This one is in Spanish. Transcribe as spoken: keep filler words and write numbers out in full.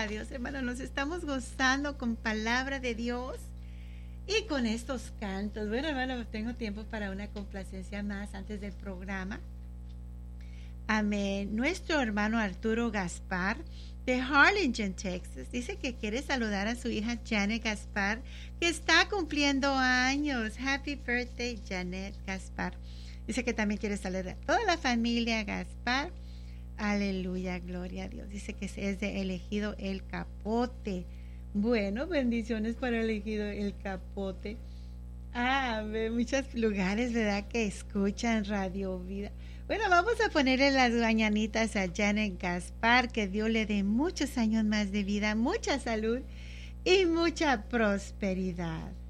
a Dios, hermano. Nos estamos gozando con palabra de Dios y con estos cantos. Bueno, hermano, tengo tiempo para una complacencia más antes del programa. Amén. Nuestro hermano Arturo Gaspar de Harlingen, Texas, dice que quiere saludar a su hija Janet Gaspar, que está cumpliendo años. Happy birthday, Janet Gaspar. Dice que también quiere saludar a toda la familia Gaspar. Aleluya, gloria a Dios. Dice que es de Elegido El Capote. Bueno, bendiciones para Elegido El Capote. Ah, ve muchos lugares, ¿verdad?, que escuchan Radio Vida. Bueno, vamos a ponerle las mañanitas a Janet Gaspar, que Dios le dé muchos años más de vida, mucha salud y mucha prosperidad.